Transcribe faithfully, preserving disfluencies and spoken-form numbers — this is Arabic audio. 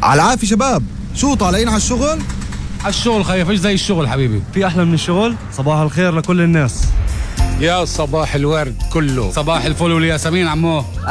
على العافية شباب، شو طالعين على الشغل؟ على الشغل خيف، ايش زي الشغل حبيبي؟ في أحلى من الشغل؟ صباح الخير لكل الناس. يا صباح الورد كله، صباح الفل والياسمين عمو.